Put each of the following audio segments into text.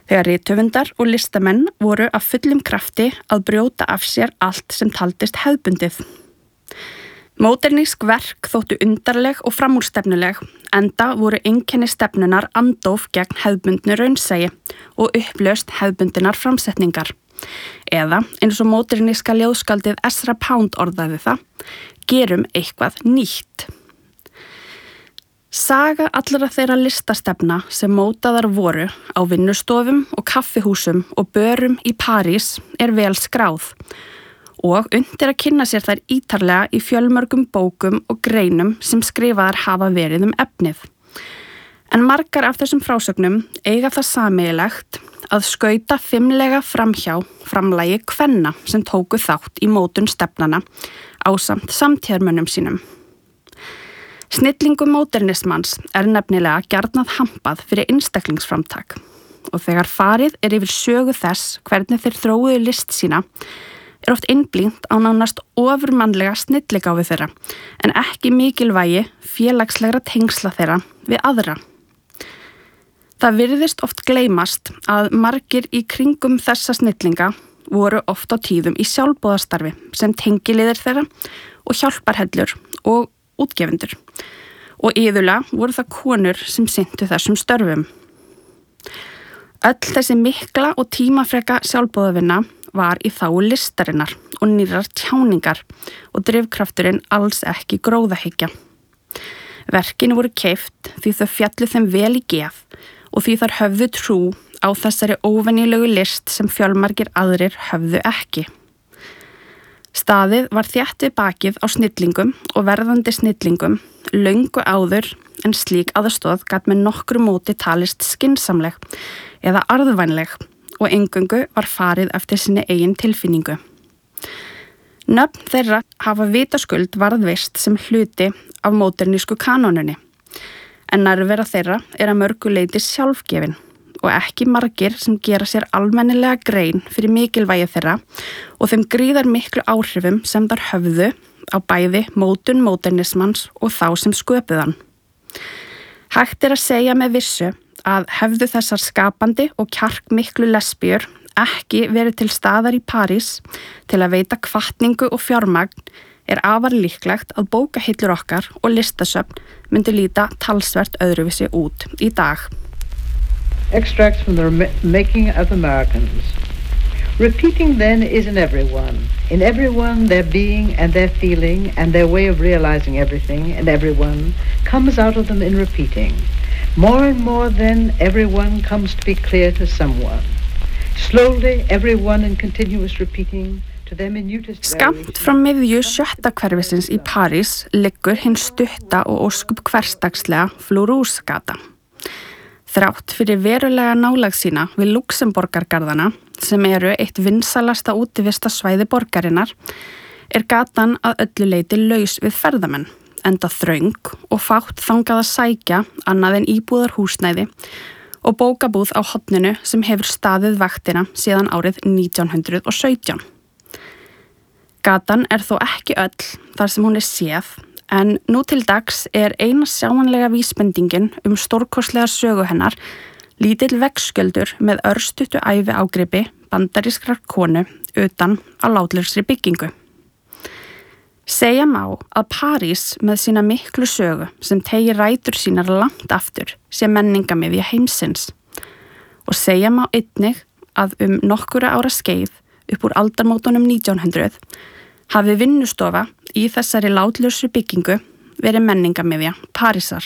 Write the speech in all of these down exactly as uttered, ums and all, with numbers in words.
þegar rithöfundar og listamenn voru af fullum krafti að brjóta af sér allt sem taldist hefðbundið. Módernísk verk þóttu undarleg og framúrstefnuleg, enda voru einkenni stefnunar andóf gegn hefðbundnu raunsæi og upplaust hefðbundinar framsetningar. Eða, eins og móderníska ljóðskaldið Ezra Pound orðaði það, gerum eitthvað nýtt. Saga allra þeirra listastefna sem mótaðar voru á vinnustofum og kaffihúsum og börum í París er vel skráð og unnt er að kynna sér þær ítarlega í fjölmörgum bókum og greinum sem skrifaðar hafa verið um efnið. En margar af þessum frásögnum eiga það sameiginlegt að skauta fimlega framhjá framlagi kvenna sem tóku þátt í mótun stefnana ásamt samtíðarmönnum sínum. Snillingum módernismans er nefnilega gjarnað hampað fyrir einstaklingsframtak og þegar farið er yfir sögu þess hvernig þeir þróuðu list sína er oft innblínt á nánast ofurmannlega snilligáfu þeirra en ekki mikilvægi félagslegra tengsla þeirra við aðra. Það virðist oft gleymast að margir í kringum þessa snillinga voru oft á tíðum í sjálfboðastarfi sem tengiliðir þeirra og hjálparhellur og útgefendur og iðulega voru það konur sem sinntu þessum störfum. Öll þessi mikla og tímafreka sjálfboðavinna var í þágu listarinnar og nýrrar tjáningar og drifkrafturinn alls ekki gróðahyggja. Verkin voru keypt því þau fjallu þeim vel í geð og því þar höfðu trú á þessari óvenjulegu list sem fjölmargir aðrir höfðu ekki. Staðið var þétt við bakið á snillingum og verðandi snillingum löngu áður en slík aðstoð gat með nokkru móti talist skynsamleg eða arðvænleg og eingöngu var farið eftir sinni eigin tilfinningu. Nöfn þeirra hafa vitaskuld varðveist sem hluti af módernísku kanónunni, en nærvera þeirra er að mörgu leyti sjálfgefin og ekki margir sem gera sér almennilega grein fyrir mikilvægi þeirra og þeim gríðar miklu áhrifum sem þar höfðu á bæði mótun módernismans og þá sem sköpuðan. Hægt er að segja með vissu að hefðu þessar skapandi og kjarkmiklu lesbíur ekki verið til staðar í París til að veita hvatningu og fjármagn er afar líklegt að bókahillur okkar og listasöfn myndi líta talsvert öðruvísi út í dag. Extracts from the making of Americans. Repeating then is in everyone. In everyone their being and their feeling and their way of realizing everything and everyone comes out of them in repeating. More and more then everyone comes to be clear to someone. Slowly everyone in continuous repeating to their minutest Skammt frá miðju sjötta hverfisins í París liggur hinn stutta og óskup hversdagslega Flóruusgata. Þrátt fyrir verulega nálægð sína við Luxemborgargarðana sem eru eitt vinsalasta útivistarsvæði borgarinnar er gatan að öllu leyti laus við ferðamenn, enda þröng og fátt þangað að sækja annað en íbúðarhúsnæði og bókabúð á horninu sem hefur staðið vaktina síðan árið nítján hundruð og sautján. Gatan er þó ekki öll þar sem hún er séð, en nú til dags er eina sjáanlega vísbendingin um stórkostlega sögu hennar lítill veggskjöldur með örstuttu æviágripi bandarískrar konu utan á látlausri byggingu. Segja má að París með sína miklu sögu sem tegi rætur sínar langt aftur sé menningamiðja heimsins og segja má einnig að um nokkura ára skeið upp úr aldarmótunum nítján hundruð hafi vinnustofa í þessari látlausri byggingu verið menningamiðja Parísar.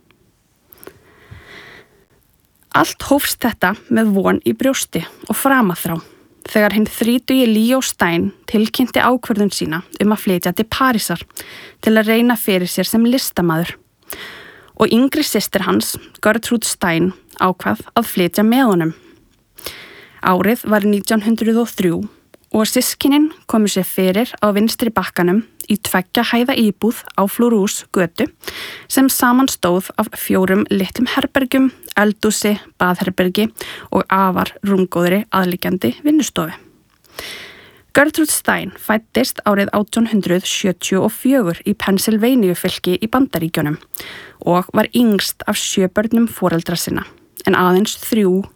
Allt hófst þetta með von í brjósti og framaþrá þegar hinn þrítugi Leo Stein tilkynnti ákvörðun sína um að flytja til Parísar til að reyna fyrir sér sem listamaður. Og yngri systir hans, Gertrude Stein, ákvað að flytja með honum. Árið var nítján hundruð og þrjú og systkinin komu sér fyrir á vinstri bakkanum í tveggja hæða íbúð á Flóruusgötu sem samanstóð af fjórum litlum herbergjum, eldhúsi, baðherbergi og afar rúmgóðri aðliggjandi vinnustofu. Gertrude Stein fæddist árið átján hundruð sjötíu og fjögur í Pennsylvania-fylki í Bandaríkjunum og var yngst af sjö börnum foreldra sinna, en aðeins þrjú